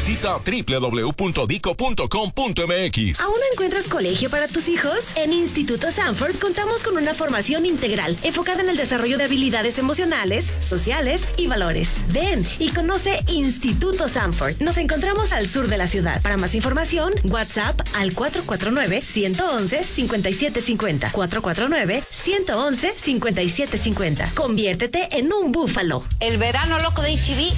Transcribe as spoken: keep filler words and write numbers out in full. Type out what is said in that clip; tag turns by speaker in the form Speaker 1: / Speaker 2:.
Speaker 1: Visita doble u doble u doble u punto dico punto com punto m x.
Speaker 2: ¿Aún no encuentras colegio para tus hijos? En Instituto Sanford contamos con una formación integral enfocada en el desarrollo de habilidades emocionales, sociales y valores. Ven y conoce Instituto Sanford. Nos encontramos al sur de la ciudad. Para más información, WhatsApp al cuatro cuatro nueve, uno uno uno, cinco siete cinco cero. cuatro cuatro nueve, uno uno uno, cinco siete cinco cero. Conviértete en un búfalo.
Speaker 3: El verano loco de H E B